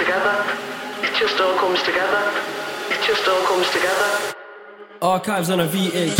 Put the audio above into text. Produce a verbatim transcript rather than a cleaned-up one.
together. It just all comes together. It just all comes together. Archives on a V H.